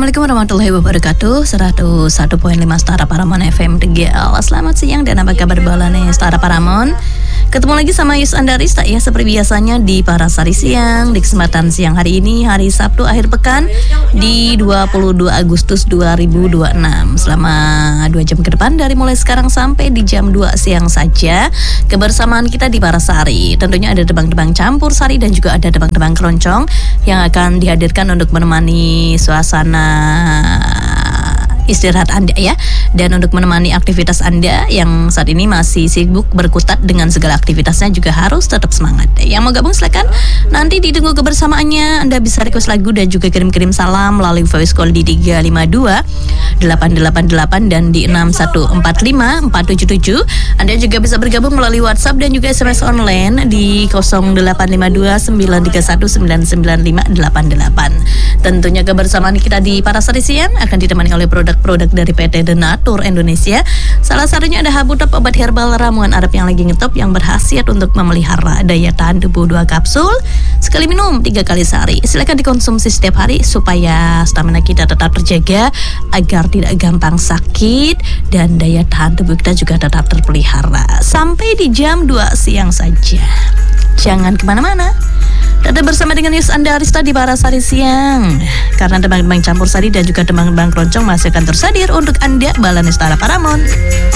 Assalamualaikum warahmatullahi wabarakatuh. 101.5 Setara Paramon FM TGL. Selamat siang dan apa kabar balane Setara Paramon. Ketemu lagi sama Yus Andarista ya, seperti biasanya di Parasari Siang. Di kesempatan siang hari ini, hari Sabtu akhir pekan di 22 Agustus 2026. Selama 2 jam ke depan dari mulai sekarang sampai di jam 2 siang saja, kebersamaan kita di Parasari. Tentunya ada tebang-tebang campur sari dan juga ada tebang-tebang keroncong yang akan dihadirkan untuk menemani suasana istirahat Anda ya, dan untuk menemani aktivitas Anda yang saat ini masih sibuk berkutat dengan segala aktivitasnya juga harus tetap semangat. Yang mau gabung silakan, nanti ditunggu kebersamaannya. Anda bisa request lagu dan juga kirim-kirim salam melalui voice call di 352 888 dan di 6145 477. Anda juga bisa bergabung melalui WhatsApp dan juga SMS online di 0852 931 99588. Tentunya kebersamaan kita di Parasari Siang akan ditemani oleh produk dari PT Denatur Indonesia. Salah satunya ada Habutop, obat herbal ramuan Arab yang lagi ngetop yang berkhasiat untuk memelihara daya tahan tubuh 2 kapsul sekali minum 3 kali sehari. Silakan dikonsumsi setiap hari supaya stamina kita tetap terjaga agar tidak gampang sakit dan daya tahan tubuh kita juga tetap terpelihara sampai di jam 2 siang saja. Jangan kemana-mana, tetap bersama dengan Yus Andarista di Parasari Siang, karena tembang-tembang campur sari dan juga tembang-tembang keroncong masih akan terus hadir untuk Anda balane Setara Paramon.